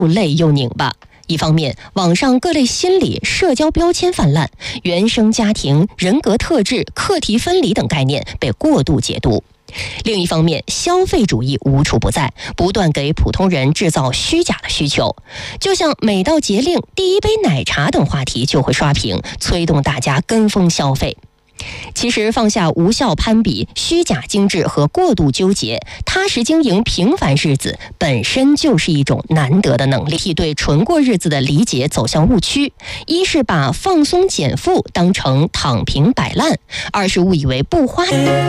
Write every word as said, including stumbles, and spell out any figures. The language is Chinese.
又累又拧巴。一方面，网上各类心理、社交标签泛滥，原生家庭、人格特质、课题分离等概念被过度解读；另一方面，消费主义无处不在，不断给普通人制造虚假的需求。就像每到节令，第一杯奶茶等话题就会刷屏，催动大家跟风消费。其实放下无效攀比、虚假精致和过度纠结，踏实经营平凡日子本身就是一种难得的能力。替对纯过日子的理解走向误区，一是把放松减负当成躺平摆烂，二是误以为不花